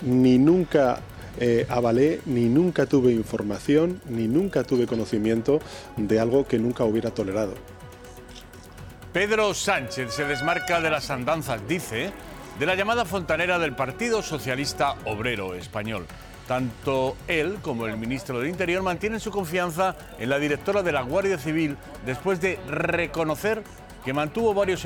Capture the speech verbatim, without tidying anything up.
ni nunca eh, avalé, ni nunca tuve información, ni nunca tuve conocimiento de algo que nunca hubiera tolerado. Pedro Sánchez se desmarca de las andanzas, dice, de la llamada fontanera del Partido Socialista Obrero Español. Tanto él como el ministro del Interior mantienen su confianza en la directora de la Guardia Civil después de reconocer que mantuvo varios